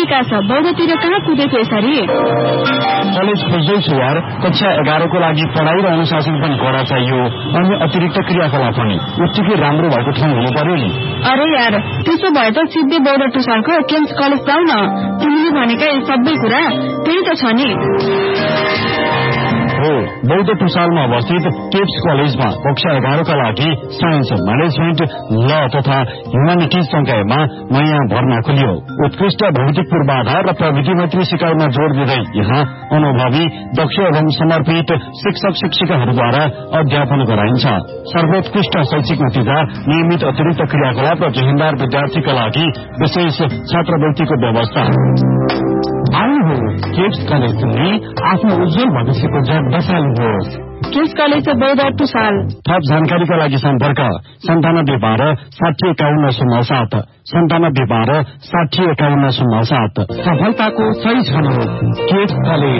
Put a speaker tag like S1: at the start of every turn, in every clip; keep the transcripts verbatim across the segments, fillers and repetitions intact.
S1: ठिका छ बौद्धतिर कहाँ कुदेको यसरी
S2: कलेज खोज्दैछु यार कक्षा एघारको लागि पढाइ र अनुशासन पनि कडा चाहियो अनि अतिरिक्त क्रियाकलाप पनि उत्तिकै राम्रो भएको ठाउँ हुनु पर्यो नि
S1: अरे यार त्यसो भए त सिधै बौद्ध टुसालको केम्स कलेज जाऊ न तिमीले भनेका सबै कुरा त्यही त छ नि
S2: हो बौद्ध टुसालमा अवस्थित केप्स कलेजमा कक्षा एघारका लागि साइन्स म्यानेजमेन्ट ल तथा ह्युमानिटिज संकायमा नयाँ भर्ना खुलियो उत्कृष्ट भौतिक पूर्वाधार र प्रविधि मैत्री सिकाइमा जोड़ दिँदै यहाँ अनुभवी दक्ष एवं समर्पित शिक्षक शिक्षिकाहरूद्वारा अध्यापन गराइन्छ सर्वोत्कृष्ट शैक्षिक नतिजा नियमित अतिरिक्त क्रियाकलाप र जहिन्दार विद्यार्थीका लागि विशेष छात्रवृत्तिको व्यवस्था आउनुहोस् केप्स कलेज आफ्नो उज्जवल भविष्यको जग बसाल्नुहोस्
S1: केप्स कलेज बौद्ध टुसाल
S2: थप जानकारीका लागि सम्पर्क सन्तानब्बे बाह्र साठी एकाउन्न शून्य सात सन्तानब्बे बाह्र साठी एकाउन्न शून्य सात सफलताको सही छनौट केप्स कलेज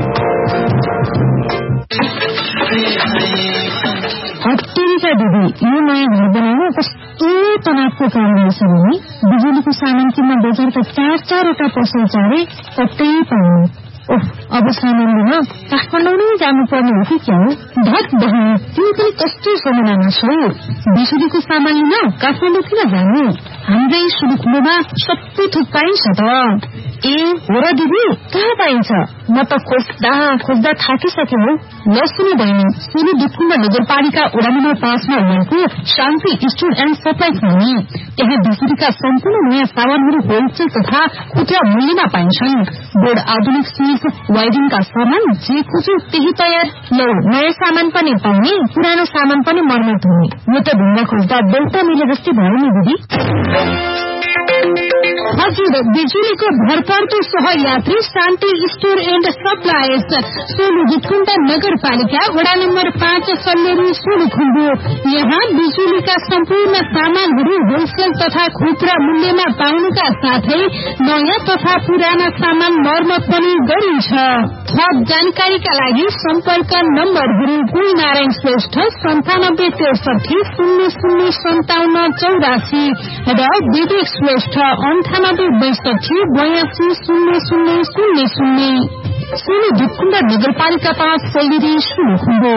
S3: हत्तेरीका दिदी यो नयाँ घर बनाउन कस्तो तनावको काम रहेछ भने बिजुलीको सामान किन्न बजारका चार चारवटा पसल चारे कतै पाउनु ओह अब सामान लिन काठमाडौँ नै जानुपर्ने हो कि क्या हो धत बहिनी तिमी पनि कस्तो समयमा छौ बिजुलीको सामान लिन काठमाडौँ किन जानु हाम्रै सुरुखुलोमा सबै थोक पाइन्छ त ए हो र दिदी कहाँ पाइन्छ म त खोज्दा खोज्दा थाकिसके हो ल सुन्नु बहिनी सुरु दुखुम्बा नगरपालिका वडा नम्बर पाँचमा रहेको शान्ति स्टोर एण्ड सप्लाई भन्ने त्यहाँ बिजुलीका सम्पूर्ण नयाँ सामानहरू होलसेल तथा खुद्रा मूल्यमा पाइन्छन् बोर्ड आधुनिक स्विच वायरिङका सामान जे कुचो त्यही तयार लौ नयाँ सामान पनि पाउने पुरानो सामान पनि मर्मत हुने यो त ढुङ्गा खोज्दा बेलुका मिले जस्तै भयो नि दिदी हजुर बिजुलीको भरपर्दो सहयात्री शान्ति स्टोर एण्ड सप्लाइज सोलु गुटकुण्डा नगरपालिका वडा नम्बर पाँच सल्लेरी सोलुखुम्बु यहाँ बिजुलीका सम्पूर्ण सामानहरू होलसेल तथा खुद्रा मूल्यमा पाउनुका साथै नयाँ तथा पुराना सामान मर्मत पनि गरिन्छ थप जानकारीका लागि सम्पर्क नम्बरहरू गुण नारायण श्रेष्ठ सन्तानब्बे त्रिसठी शून्य शून्य सन्ताउन्न चौरासी र विवेक श्रेष्ठ अन्ठानब्बे बैसठी बयासी शून्य शून्य शून्य शून्य सोलु दुखुम्बा नगरपालिका पाँच सल्लेरी सोलुखुम्बु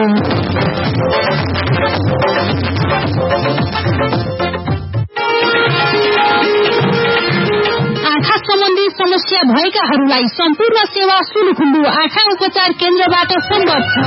S3: आँखा सम्बन्धी समस्या भएकाहरूलाई सम्पूर्ण सेवा सोलुखुम्बु आँखा उपचार केन्द्रबाट सम्भव छ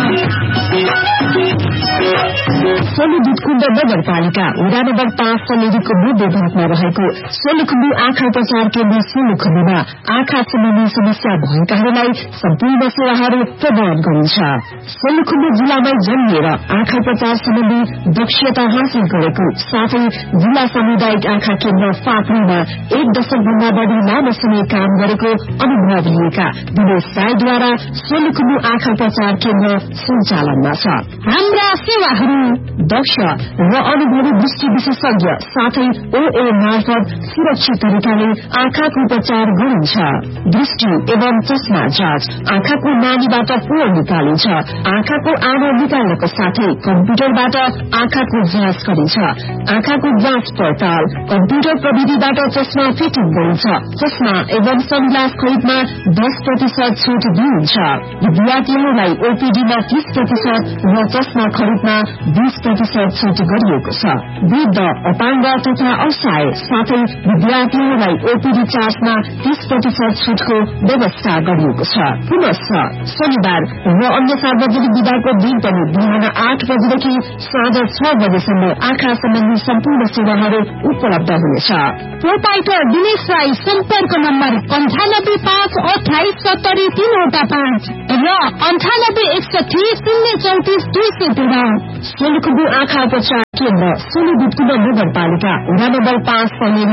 S3: सोलु दुधकुण्ड नगरपालिका वडा नम्बर पाँच सल्लेरीको मध्य भागमा रहेको सोलुखुम्बु आँखा उपचार केन्द्र सोलुखुम्बुमा आँखा सम्बन्धी समस्या भएकाहरूलाई सम्पूर्ण सेवाहरू प्रदान गरिन्छ सोलुखुम्बु जिल्लामै जन्मिएर आँखा उपचार सम्बन्धी दक्षता हासिल गरेको साथै जिल्ला सामुदायिक आँखा केन्द्र फाप्रीमा एक दशक भन्दा बढ़ी लामो समय काम गरेको अनुभव लिएका विवेश राईद्वारा सोलुखुम्बु आँखा उपचार केन्द्र सञ्चालनमा छ हाम्रा सेवाहरू दक्ष र अनुभवी दृष्टि विशेषज्ञ साथै ओए मार्फत सुरक्षित तरिकाले आँखाको उपचार गरिन्छ दृष्टि एवं चस्मा जाँच आँखाको नानीबाट फोहोर निकालिन्छ आँखाको आँखा निकाल्नको साथै कम्प्युटरबाट आँखाको जाँच गरिन्छ आँखाको जाँच पडताल कम्प्युटर प्रविधिबाट चस्मा फिटिङ गरिन्छ चस्मा एवं सनग्लास खरिदमा दस प्रतिशत छुट दिइन्छ विद्यार्थीहरूलाई ओपीडीमा तीस प्रतिशत र चस्मा खरिदमा बीस प्रतिशत छुट गरिएको छ वृद्ध अपाङ्ग तथा असहाय साथै विद्यार्थीहरूलाई ओपीडी चार्जमा तीस प्रतिशत छुटको व्यवस्था गरिएको छ पुनश्च शनिबार र अन्य सार्वजनिक विधाको दिन पनि बिहान आठ बजेदेखि साँझ छ बजेसम्म आँखा सम्बन्धी सम्पूर्ण सेवाहरू उपलब्ध हुनेछ प्रोपाइटर दिनेश राई सम्पर्क नम्बर अन्ठानब्बे पाँच अठाइस सत्तरी तीनवटा पाँच र अन्ठानब्बे एकसठी शून्य चौतिस दुई सय तेह्र सोलुखुम्बु आँखा उपचार केन्द्र सोलु दुधकुण्ड नगरपालिका वडा नम्बर पाँच